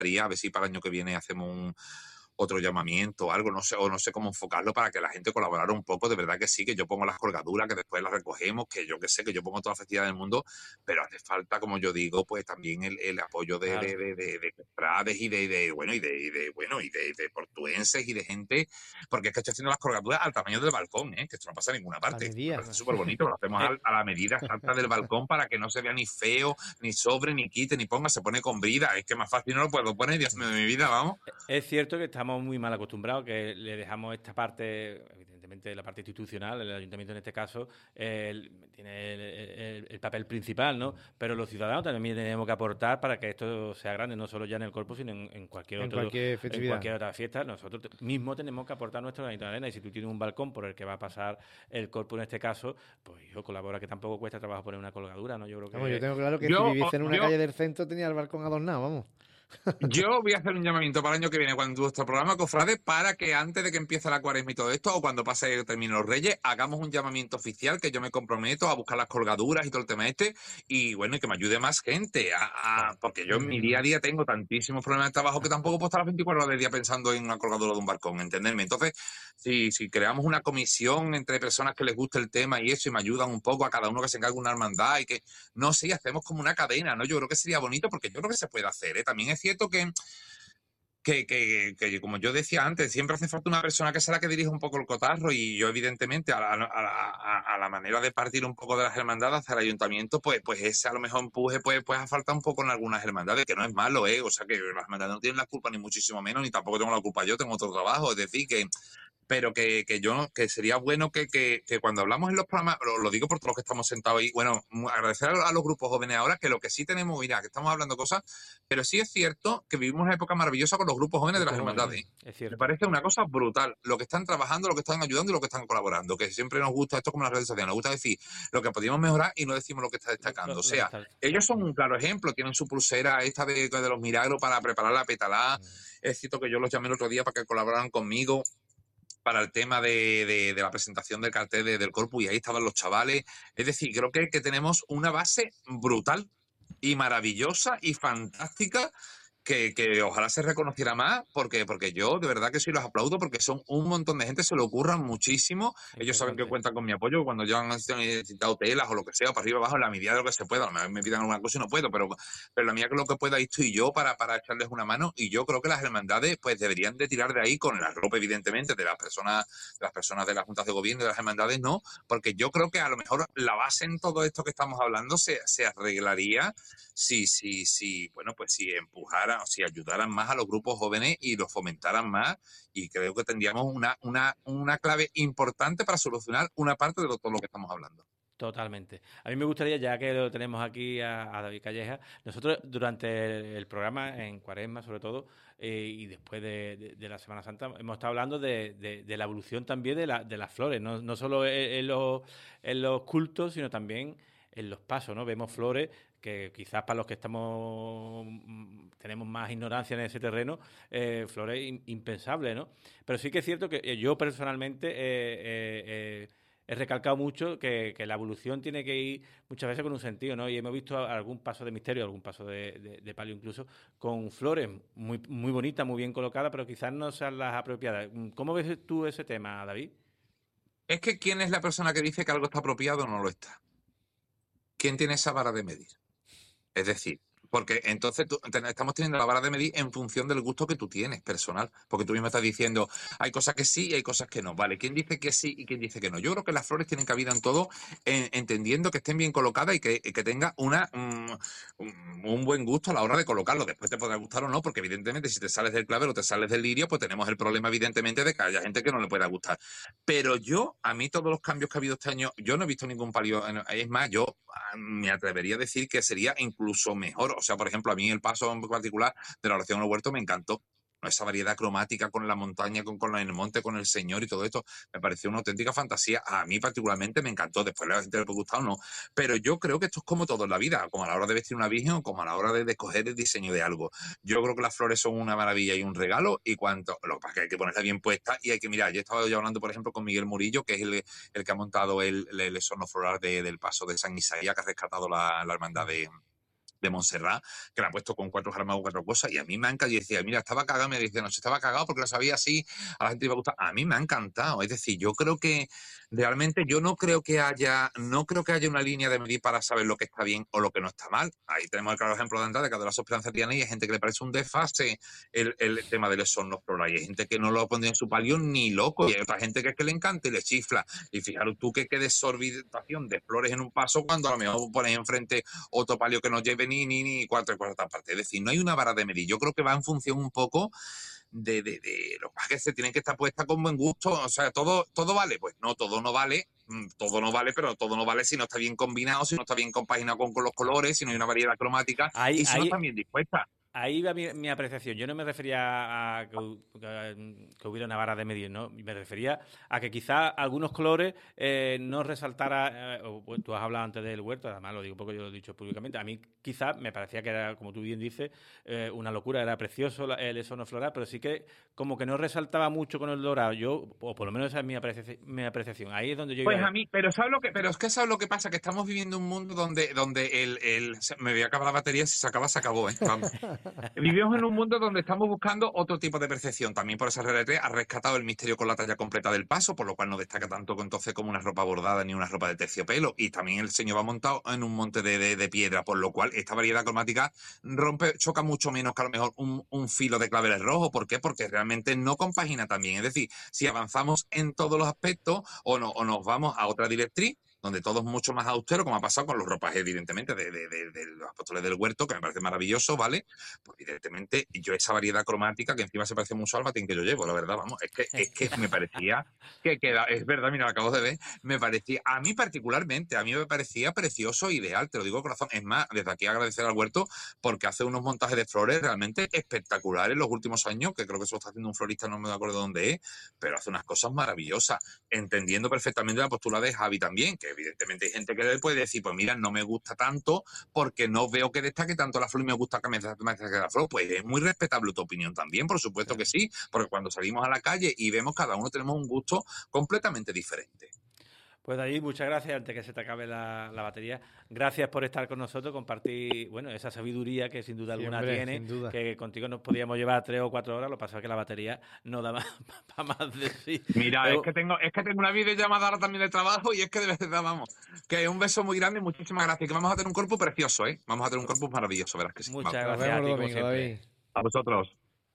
a ver si para el año que viene hacemos otro llamamiento o algo, no sé, o no sé cómo enfocarlo para que la gente colaborara un poco. De verdad que sí, que yo pongo las colgaduras, que después las recogemos, que yo que sé, que yo pongo toda la festividad del mundo, pero hace falta, como yo digo, pues también el apoyo Claro, de cofrades y de portuenses y de gente, porque es que estoy haciendo las colgaduras al tamaño del balcón, que esto no pasa en ninguna al parte. Me medida. parece súper bonito, lo hacemos Eh, a la medida exacta del balcón para que no se vea ni feo, ni sobre, ni quite, ni ponga, se pone con brida. Es que más fácil no lo puedo poner, Dios mío, de mi vida, vamos. Es cierto que estamos muy mal acostumbrados, que le dejamos esta parte, evidentemente la parte institucional, el ayuntamiento en este caso, tiene el papel principal, ¿no? Pero los ciudadanos también tenemos que aportar para que esto sea grande, no solo ya en el corpus, sino En cualquier en festividad. cualquier otra fiesta. Nosotros mismos tenemos que aportar nuestro granito de arena. Y si tú tienes un balcón por el que va a pasar el corpus en este caso, pues hijo, colabora, que tampoco cuesta trabajo poner una colgadura, ¿no? Yo creo Vamos, yo que tengo claro que si Yo, viviese en una yo, calle del centro tenía el balcón adornado, vamos. Yo voy a hacer un llamamiento para el año que viene cuando nuestro programa Cofrade para que antes de que empiece la cuaresma y todo esto, o cuando pase termine los Reyes, hagamos un llamamiento oficial que yo me comprometo a buscar las colgaduras y todo el tema y bueno, y que me ayude más gente, porque yo en mi día a día tengo tantísimos problemas de trabajo que tampoco puedo estar las 24 horas del día pensando en una colgadura de un balcón, ¿entenderme? Entonces, si creamos una comisión entre personas que les guste el tema y eso, y me ayudan un poco a cada uno que se encargue una hermandad y que, no sé, hacemos como una cadena, ¿no? Yo creo que sería bonito porque yo creo que se puede hacer, ¿eh? También es cierto que, como yo decía antes, siempre hace falta una persona que sea la que dirija un poco el cotarro y yo evidentemente a la manera de partir un poco de las hermandades hacia el ayuntamiento, pues ese a lo mejor empuje pues ha faltado un poco en algunas hermandades, que no es malo, o sea que las hermandades no tienen la culpa ni muchísimo menos, ni tampoco tengo la culpa yo, tengo otro trabajo, es decir, pero que sería bueno que cuando hablamos en los programas, lo digo por todos los que estamos sentados ahí, bueno, agradecer a los grupos jóvenes ahora, que lo que sí tenemos, mira, que estamos hablando cosas, pero sí es cierto que vivimos una época maravillosa con los grupos jóvenes de las grupo joven, hermandades. es Me cierto. parece una cosa brutal, lo que están trabajando, lo que están ayudando y lo que están colaborando, que siempre nos gusta esto como las redes sociales, nos gusta decir lo que podríamos mejorar y no decimos lo que está destacando. O Lo que sea, está. ellos son un claro ejemplo, tienen su pulsera esta de los milagros para preparar la petalá. Es cierto que yo los llamé el otro día para que colaboraran conmigo para el tema de la presentación del cartel del Corpus y ahí estaban los chavales. Es decir, creo que tenemos una base brutal y maravillosa y fantástica que ojalá se reconociera más, porque yo de verdad que sí los aplaudo, porque son un montón de gente, se lo ocurran muchísimo. Es Ellos saben que importante. cuentan con mi apoyo cuando ya han necesitado telas o lo que sea, para arriba abajo, en la medida de lo que se pueda. A lo mejor me pidan alguna cosa y no puedo, pero la mía que lo que pueda, ahí estoy yo para echarles una mano. Y yo creo que las hermandades pues deberían de tirar de ahí con la ropa, evidentemente, de las personas de las juntas de gobierno, de las hermandades, no, porque yo creo que a lo mejor la base en todo esto que estamos hablando se arreglaría si, bueno, pues si empujaran o si ayudaran más a los grupos jóvenes y los fomentaran más, y creo que tendríamos una clave importante para solucionar una parte de todo lo que estamos hablando. Totalmente. A mí me gustaría, ya que lo tenemos aquí a David Calleja, nosotros durante el programa, en Cuaresma sobre todo, y después de la Semana Santa, hemos estado hablando de la evolución también de las flores, no solo en los cultos, sino también en los pasos, ¿no? Vemos flores que quizás para los que tenemos más ignorancia en ese terreno, flores impensables, ¿no? Pero sí que es cierto que yo personalmente he recalcado mucho que la evolución tiene que ir muchas veces con un sentido, ¿no? Y hemos visto algún paso de misterio, algún paso de palio incluso, con flores muy, muy bonitas, muy bien colocadas, pero quizás no sean las apropiadas. ¿Cómo ves tú ese tema, David? Es que ¿quién es la persona que dice que algo está apropiado o no lo está? ¿Quién tiene esa vara de medir? Es decir, porque entonces estamos teniendo la vara de medir en función del gusto que tú tienes personal, porque tú mismo estás diciendo, hay cosas que sí y hay cosas que no, ¿vale? ¿Quién dice que sí y quién dice que no? Yo creo que las flores tienen cabida en todo, entendiendo que estén bien colocadas y que tenga un buen gusto a la hora de colocarlo. Después te podrá gustar o no, porque evidentemente si te sales del clavel o te sales del lirio, pues tenemos el problema evidentemente de que haya gente que no le pueda gustar. Pero a mí todos los cambios que ha habido este año, yo no he visto ningún palio, es más, yo me atrevería a decir que sería incluso mejor. O sea, por ejemplo, a mí el paso en particular de la oración al huerto me encantó. Esa variedad cromática con la montaña, con el monte, con el Señor y todo esto, me pareció una auténtica fantasía. A mí particularmente me encantó. Después a la gente le puede gustar o no. Pero yo creo que esto es como todo en la vida, como a la hora de vestir una virgen o como a la hora de escoger el diseño de algo. Yo creo que las flores son una maravilla y un regalo, y lo que pasa es que hay que ponerla bien puesta y hay que mirar. Yo estaba ya hablando, por ejemplo, con Miguel Murillo, que es el que ha montado el esorno floral del paso de San Isaías, que ha rescatado la hermandad de Montserrat, que la ha puesto con 4 armas o 4 cosas, y a mí me ha encantado. Y decía, mira, estaba cagado, me dice, no, estaba cagado porque lo sabía así, a la gente le iba a gustar. A mí me ha encantado. Es decir, yo creo que realmente no creo que haya una línea de medir para saber lo que está bien o lo que no está mal. Ahí tenemos el claro ejemplo de Andrade, que de la Esperanza tiene, y hay gente que le parece un desfase el tema del Osorno Flora, y hay gente que no lo pondría en su palio ni loco, y hay otra gente que es que le encanta y le chifla. Y fijaros tú qué desorbitación de flores en un paso cuando a lo mejor pones enfrente otro palio que no lleve ni cuarta parte. Es decir, no hay una vara de medir. Yo creo que va en función un poco de los que se tienen que estar puestas con buen gusto. O sea, todo vale. Pues no, todo no vale. Todo no vale, pero todo no vale si no está bien combinado, si no está bien compaginado con los colores, si no hay una variedad cromática y si no está bien dispuesta. Ahí va mi apreciación. Yo no me refería a que hubiera una vara de medir, ¿no? Me refería a que quizá algunos colores no resaltara. Tú has hablado antes del huerto, además lo digo porque yo lo he dicho públicamente. A mí quizá me parecía que era, como tú bien dices, una locura, era precioso el Osorno floral, pero sí que como que no resaltaba mucho con el dorado. Yo, o por lo menos esa es mi apreciación. Ahí es donde yo Pues iba. a mí, pero es que sabes lo que pasa, que estamos viviendo un mundo donde me voy a acabar la batería, si se acaba, se acabó, vamos. Vivimos en un mundo donde estamos buscando otro tipo de percepción. También por esa RT ha rescatado el misterio con la talla completa del paso, por lo cual no destaca tanto entonces como una ropa bordada ni una ropa de terciopelo. Y también el diseño va montado en un monte de piedra, por lo cual esta variedad cromática choca mucho menos que a lo mejor un filo de claveles rojo. ¿Por qué? Porque realmente no compagina tan bien. Es decir, si avanzamos en todos los aspectos o nos vamos a otra directriz, donde todo es mucho más austero, como ha pasado con los ropajes, evidentemente, de los apóstoles del huerto, que me parece maravilloso, ¿vale? Pues evidentemente, yo esa variedad cromática, que encima se parece mucho al batín que yo llevo, la verdad, vamos, es que me parecía es verdad, mira, lo acabo de ver, a mí particularmente, a mí me parecía precioso, ideal, te lo digo de corazón. Es más, desde aquí agradecer al huerto, porque hace unos montajes de flores realmente espectaculares en los últimos años, que creo que eso está haciendo un florista, no me acuerdo dónde es, pero hace unas cosas maravillosas, entendiendo perfectamente la postura de Javi también, que evidentemente hay gente que le puede decir, pues mira, no me gusta tanto porque no veo que destaque tanto la flor y me gusta que me destaque la flor. Pues es muy respetable tu opinión también, por supuesto que sí, porque cuando salimos a la calle y vemos, cada uno tenemos un gusto completamente diferente. Pues David, muchas gracias, antes que se te acabe la batería. Gracias por estar con nosotros, compartir, bueno, esa sabiduría que sin duda alguna tiene, sin duda. Que contigo nos podíamos llevar 3 o 4 horas, lo que pasa es que la batería no da para más de sí. Mira, pero es que tengo una videollamada ahora también de trabajo, y es que de verdad, vamos, que un beso muy grande y muchísimas gracias, que vamos a tener un cuerpo precioso, ¿eh? Vamos a tener un cuerpo maravilloso, verás que sí. Muchas gracias a ti, como siempre. David. A vosotros.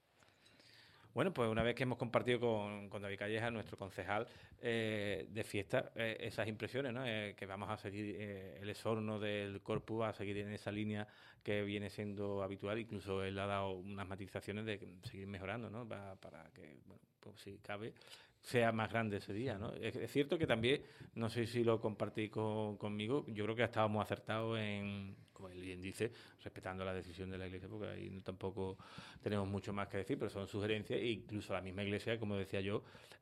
Bueno, pues una vez que hemos compartido con David Calleja, nuestro concejal de fiesta, esas impresiones, ¿no? Que vamos a seguir el Osorno del Corpus, a seguir en esa línea que viene siendo habitual. Incluso él ha dado unas matizaciones de seguir mejorando, ¿no? Para que, bueno, pues si cabe, sea más grande ese día, ¿no? Es cierto que también, no sé si lo compartís conmigo, yo creo que estábamos acertados en, como él bien dice, respetando la decisión de la Iglesia, porque ahí tampoco tenemos mucho más que decir, pero son sugerencias, e incluso la misma Iglesia, como decía yo,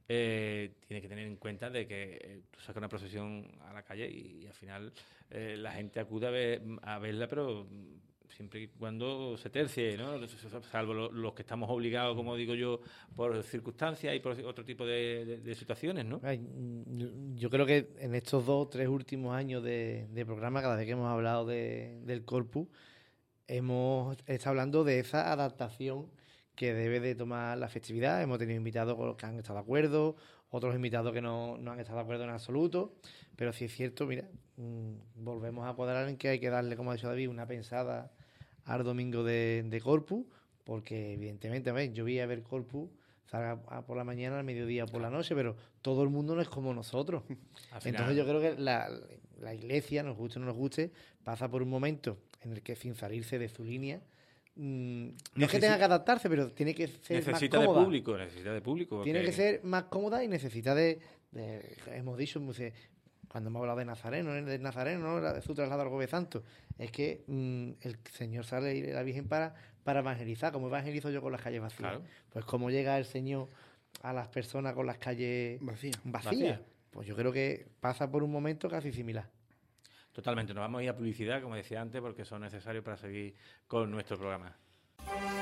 tiene que tener en cuenta de que tú sacas una procesión a la calle y al final la gente acude a verla, pero siempre y cuando se tercie, ¿no? Salvo los que estamos obligados, como digo yo, por circunstancias y por otro tipo de situaciones, ¿no? Yo creo que en estos 2 o 3 últimos años de programa, cada vez que hemos hablado del Corpus, hemos estado hablando de esa adaptación que debe de tomar la festividad. Hemos tenido invitados que han estado de acuerdo, otros invitados que no han estado de acuerdo en absoluto, pero sí es cierto, mira, volvemos a cuadrar en que hay que darle, como ha dicho David, una pensada al domingo de Corpus, porque evidentemente, yo voy a ver Corpus, salga por la mañana, al mediodía o por la noche, pero todo el mundo no es como nosotros. Entonces yo creo que la Iglesia, nos guste o no nos guste, pasa por un momento en el que, sin salirse de su línea, no es que tenga que adaptarse, pero tiene que ser más cómoda. Necesita de público. Tiene que ser más cómoda y necesita de hemos dicho, cuando hemos hablado de Nazareno, ¿no? De su traslado al Jueves Santo, es que el Señor sale y la Virgen para evangelizar, como evangelizo yo con las calles vacías. Claro. Pues cómo llega el Señor a las personas con las calles vacías. Pues yo creo que pasa por un momento casi similar. Totalmente, nos vamos a ir a publicidad, como decía antes, porque son necesarios para seguir con nuestro programa.